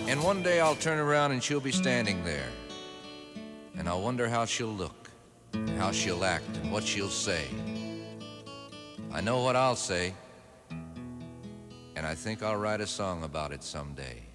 And one day I'll turn around and she'll be standing there. And I'll wonder how she'll look, and how she'll act, and what she'll say. I know what I'll say, and I think I'll write a song about it someday.